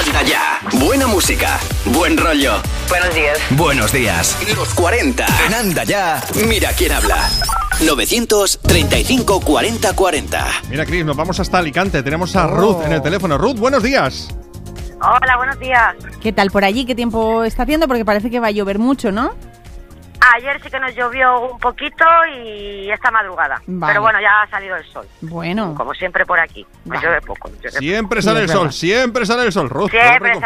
Anda ya. Buena música, buen rollo. Buenos días. Buenos días. Los 40. En Anda ya. Mira quién habla. 935 40 40. Mira, Cris, nos vamos hasta Alicante. Tenemos a Ruth en el teléfono. Ruth, buenos días. Hola, buenos días. ¿Qué tal por allí? ¿Qué tiempo está haciendo? Porque parece que va a llover mucho, ¿no? Ayer sí que nos llovió un poquito y esta madrugada. Vale. Pero bueno, ya ha salido el sol. Bueno. Como siempre por aquí. Nos llueve poco. Siempre sale el sol, siempre sale el sol, Ruth. Siempre puedes